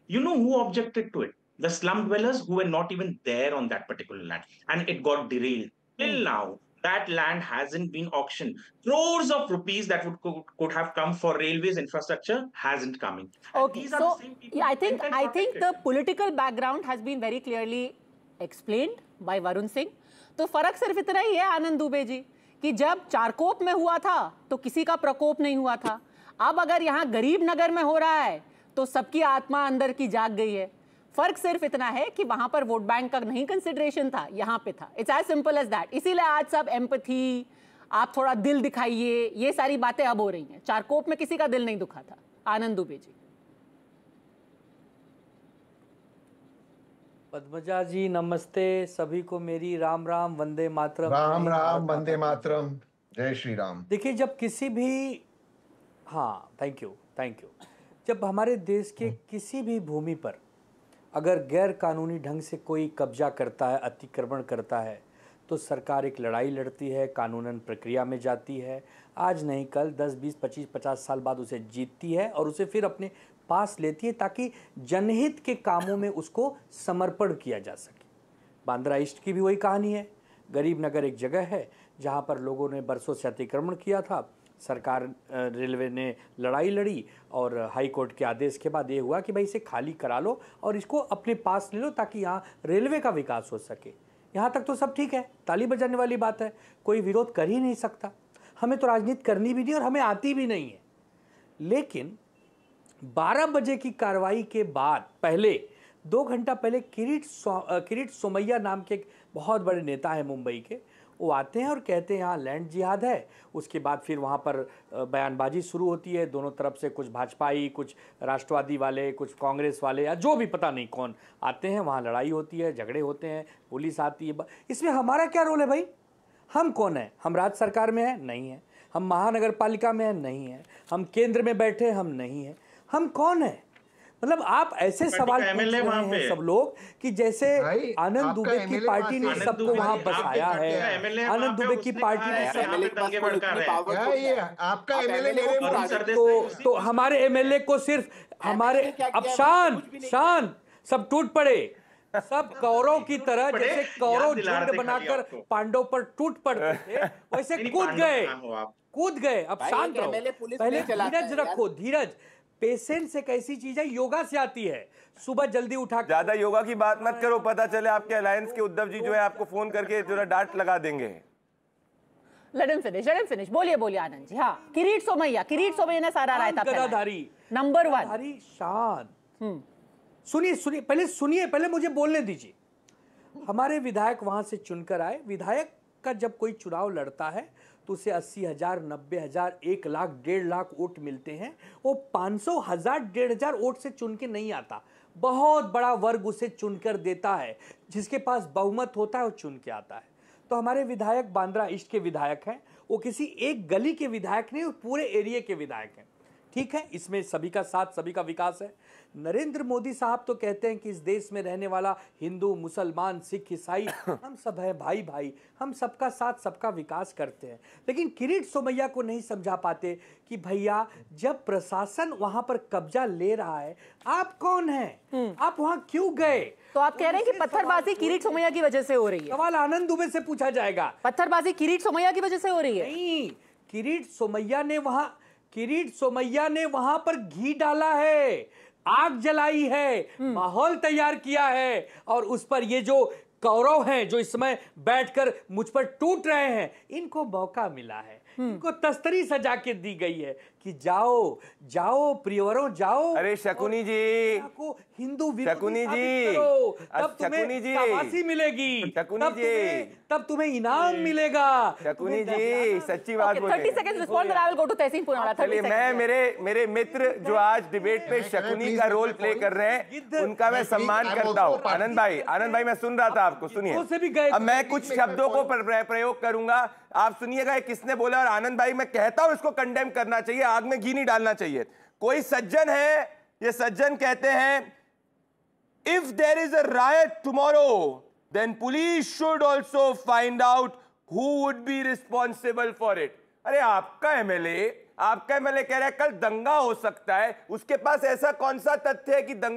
You know who objected to it? The slum dwellers who were not even there on that particular land, and it got derailed. Till now, that land hasn't been auctioned. Crores of rupees that could have come for railways infrastructure hasn't coming. And Okay, these are the so same people yeah, who went and I think protected the them. political background has been very clearly explained by Varun Singh. तो फर्क सिर्फ इतना ही है आनंद दुबे जी कि जब चारकोप में हुआ था तो किसी का प्रकोप नहीं हुआ था. अब अगर यहाँ गरीब नगर में हो रहा है तो सबकी आत्मा अंदर की जाग गई है. फर्क सिर्फ इतना है कि वहां पर वोट बैंक का नहीं कंसिडरेशन था, यहाँ पे था. It's as simple as that. इसीलिए आज सब एम्पैथी, आप थोड़ा दिल दिखाइए, ये सारी बातें अब हो रही हैं. चारकोप में किसी का दिल नहीं दुखा था. आनंद दुबे जी. पद्मजा जी नमस्ते, सभी को मेरी राम राम वंदे मातरम. राम राम वंदे मातरम, जय श्री राम. देखिए, जब किसी भी, हाँ थैंक यू, जब हमारे देश के किसी भी भूमि पर अगर गैर कानूनी ढंग से कोई कब्जा करता है, अतिक्रमण करता है, तो सरकार एक लड़ाई लड़ती है, कानूनन प्रक्रिया में जाती है. आज नहीं कल 10, 20, 25, 50 साल बाद उसे जीतती है और उसे फिर अपने पास लेती है ताकि जनहित के कामों में उसको समर्पण किया जा सके. बांद्रा ईस्ट की भी वही कहानी है. गरीब नगर एक जगह है जहाँ पर लोगों ने बरसों से अतिक्रमण किया था. सरकार, रेलवे ने लड़ाई लड़ी और हाई कोर्ट के आदेश के बाद ये हुआ कि भाई इसे खाली करा लो और इसको अपने पास ले लो ताकि यहाँ रेलवे का विकास हो सके. यहाँ तक तो सब ठीक है, ताली बजाने वाली बात है, कोई विरोध कर ही नहीं सकता. हमें तो राजनीति करनी भी नहीं और हमें आती भी नहीं है. लेकिन 12 बजे की कार्रवाई के बाद पहले 2 घंटा पहले किरीट सोमैया नाम के एक बहुत बड़े नेता है मुंबई के, वो आते हैं और कहते हैं यहाँ लैंड जिहाद है. उसके बाद फिर वहाँ पर बयानबाजी शुरू होती है. दोनों तरफ से कुछ भाजपाई, कुछ राष्ट्रवादी वाले, कुछ कांग्रेस वाले, या जो भी पता नहीं कौन आते हैं. वहाँ लड़ाई होती है, झगड़े होते हैं, पुलिस आती है. इसमें हमारा क्या रोल है भाई? हम कौन है? हम राज्य सरकार में है? नहीं है. हम महानगर पालिका में है? नहीं है. हम केंद्र में बैठे? हम नहीं है. हम कौन है? मतलब आप ऐसे सवाल पूछ रहे हैं सब लोग कि जैसे आनंद दुबे की पार्टी ने सबको वहां बसाया है. आनंद दुबे की पार्टी ने आपका एमएलए तो हमारे एमएलए को सिर्फ हमारे अब शान सब टूट पड़े. सब कौरव की तरह, जैसे कौरव झुंड बनाकर पांडव पर टूट पड़ते थे, वैसे कूद गए. अब शांत रहो, पहले धीरज रखो. धीरज, पेशेंस एक ऐसी चीज है, योगा से आती है. सुबह जल्दी उठा, ज्यादा योगा की बात मत करो, पता चले आपके अलायंस के उद्धव जी जो है आपको फोन करके जो है डांट लगा देंगे. Let him finish. बोलिए आनंद जी. हाँ, किरीट सोमैया ने सारा रायता गदाधारी नंबर 1. शान, सुनिए, पहले मुझे बोलने दीजिए. हमारे विधायक वहां से चुनकर आए. विधायक का जब कोई चुनाव लड़ता है तो उसे 80,000, 90,000, 1 लाख, 1.5 लाख वोट मिलते हैं. वो 500, 1000, 1,500 वोट से चुन के नहीं आता. बहुत बड़ा वर्ग उसे चुनकर देता है. जिसके पास बहुमत होता है वो चुन के आता है. तो हमारे विधायक बांद्रा ईस्ट के विधायक हैं. वो किसी एक गली के विधायक नहीं, वो पूरे एरिया के विधायक हैं. ठीक है, इसमें सभी का साथ, सभी का विकास है. नरेंद्र मोदी साहब तो कहते हैं कि इस देश में रहने वाला हिंदू, मुसलमान, सिख, ईसाई हम सब हैं भाई. हम सबका साथ, सबका विकास करते हैं. लेकिन किरीट सोमैया को नहीं समझा पाते कि भैया जब प्रशासन वहां पर कब्जा ले रहा है, आप कौन हैं? आप वहां क्यों गए? तो आप कह रहे हैं कि पत्थरबाजी किरीट सोमैया की वजह से हो रही है? सवाल आनंद दुबे से पूछा जाएगा. पत्थरबाजी किरीट सोमैया की वजह से हो रही है? नहीं, किरीट सोमैया ने वहां पर घी डाला है, आग जलाई है, माहौल तैयार किया है. और उस पर ये जो कौरव हैं जो इस समय बैठकर मुझ पर टूट रहे हैं, इनको मौका मिला है. इनको तस्तरी सजा के दी गई है कि जाओ प्रियवरों जाओ. अरे शकुनी जी, हिंदू शकुनी जी, तब तुम्हें शाबाशी मिलेगी, तब तुम्हें इनाम मिलेगा. शकुनी जी सच्ची बात बोल रहे हैं. 30 seconds respond, I will go to तहसीन पूनावाला. चलिए, मैं मेरे मित्र जो आज डिबेट में शकुनी का रोल प्ले कर रहे हैं उनका मैं सम्मान करता हूँ. आनंद भाई मैं सुन रहा था आपको, सुनिए. अब मैं कुछ शब्दों को प्रयोग करूंगा, आप सुनिएगा. किसने बोला? और आनंद भाई मैं कहता हूं इसको कंडेम करना चाहिए, आग में घी नहीं डालना चाहिए. कोई सज्जन है, ये सज्जन कहते हैं if there is a riot tomorrow then police should also find out who would be responsible for it. अरे आपका एमएलए कह रहा है कल दंगा हो सकता है, उसके पास ऐसा कौन सा तथ्य है कि दंगा